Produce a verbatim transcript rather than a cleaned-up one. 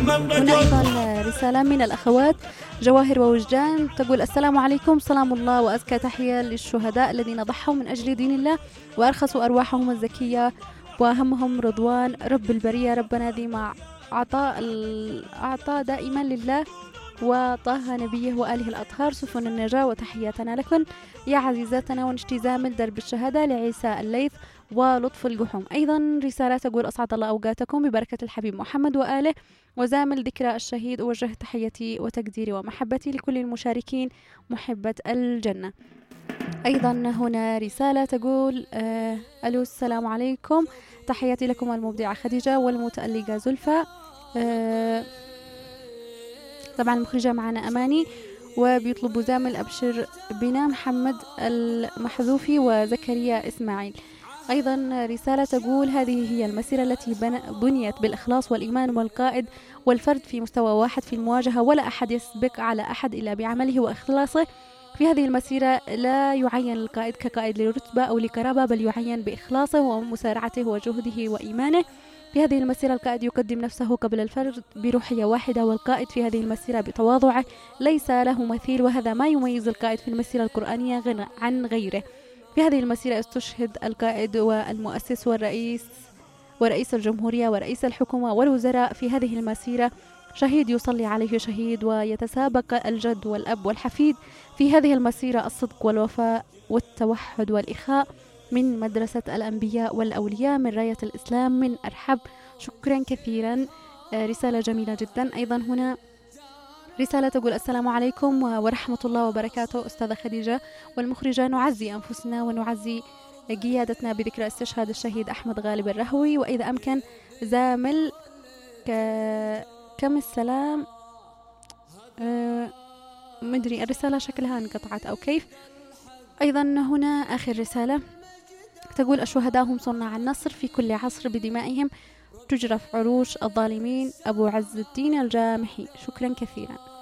هنا أيضا رسالة من الأخوات جواهر ووجدان تقول: السلام عليكم، سلام الله وأزكى تحية للشهداء الذين ضحوا من أجل دين الله وأرخصوا أرواحهم الزكية وأهمهم رضوان رب البرية. ربنا ذي مع عطاء الأعطاء دائما لله وطه نبيه وآله الأطهار سفن النجاة. وتحياتنا لكم يا عزيزاتنا ونشتي زامل درب الشهادة لعيسى الليث ولطف الجحوم. أيضا رسالة تقول: أسعد الله أوقاتكم ببركة الحبيب محمد وآله وزامل ذكرى الشهيد. أوجه تحيتي وتقديري ومحبتي لكل المشاركين محبة الجنة. أيضا هنا رسالة تقول: آه ألو السلام عليكم، تحياتي لكم المبدعة خديجة والمتألقة زلفى. آه طبعا المخرجة معنا أماني، وبيطلبوا زامل أبشر بنا محمد المحذوفي وزكريا إسماعيل. أيضا رسالة تقول: هذه هي المسيرة التي بنيت بالإخلاص والإيمان والقائد والفرد في مستوى واحد في المواجهة، ولا أحد يسبق على أحد إلا بعمله وإخلاصه. في هذه المسيرة لا يعين القائد كقائد لرتبة أو لقرابة، بل يعين بإخلاصه ومسارعته وجهده وإيمانه. في هذه المسيرة القائد يقدم نفسه قبل الفرد بروحية واحدة، والقائد في هذه المسيرة بتواضعه ليس له مثيل، وهذا ما يميز القائد في المسيرة القرآنية عن غيره. في هذه المسيرة استشهد القائد والمؤسس والرئيس ورئيس الجمهورية ورئيس الحكومة والوزراء. في هذه المسيرة شهيد يصلي عليه شهيد، ويتسابق الجد والأب والحفيد. في هذه المسيرة الصدق والوفاء والتوحد والإخاء من مدرسة الأنبياء والأولياء من راية الإسلام من أرحب. شكرا كثيرا، رسالة جميلة جدا. أيضا هنا رسالة تقول: السلام عليكم ورحمة الله وبركاته أستاذة خديجة والمخرجة، نعزي أنفسنا ونعزي قيادتنا بذكرى استشهاد الشهيد أحمد غالب الرهوي، وإذا أمكن زامل ك... كم السلام أه... مدري الرسالة شكلها انقطعت أو كيف. أيضا هنا آخر رسالة تقول: الشهداء هم صناع النصر في كل عصر، بدمائهم تجرف عروش الظالمين. أبو عز الدين الجامحي. شكرا كثيرا.